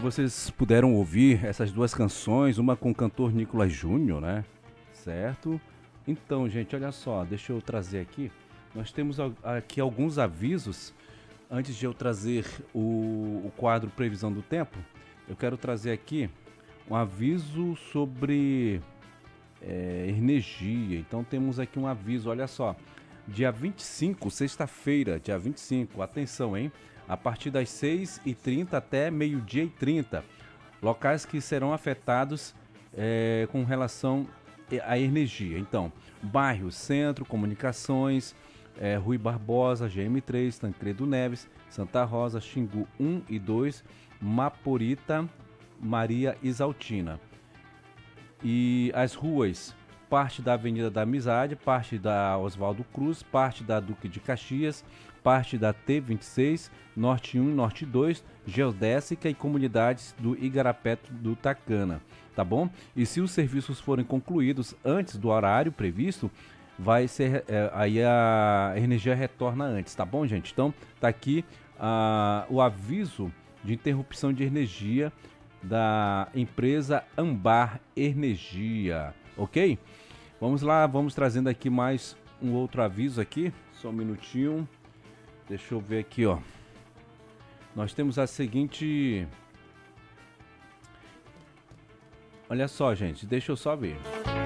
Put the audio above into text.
vocês puderam ouvir essas duas canções, uma com o cantor Nicolas Júnior, né? Certo? Então, gente, olha só, deixa eu trazer aqui. Nós temos aqui alguns avisos. Antes de eu trazer o quadro Previsão do Tempo, eu quero trazer aqui um aviso sobre energia. Então temos aqui um aviso, olha só. Dia 25, sexta-feira, dia 25, atenção, hein? A partir das 6h30 até meio-dia e 30, locais que serão afetados com relação à energia. Então, bairro Centro, Comunicações, Rui Barbosa, GM3, Tancredo Neves, Santa Rosa, Xingu 1 e 2, Maporita, Maria Isaltina. E as ruas, parte da Avenida da Amizade, parte da Oswaldo Cruz, parte da Duque de Caxias, parte da T26, Norte 1, Norte 2, Geodésica e comunidades do Igarapé do Tacana, tá bom? E se os serviços forem concluídos antes do horário previsto, vai ser aí a energia retorna antes, tá bom, gente? Então tá aqui o aviso de interrupção de energia da empresa Ambar Energia, ok? Vamos lá, vamos trazendo aqui mais um outro aviso aqui, só um minutinho, deixa eu ver aqui, ó. Nós temos a seguinte, olha só, gente, deixa eu só ver.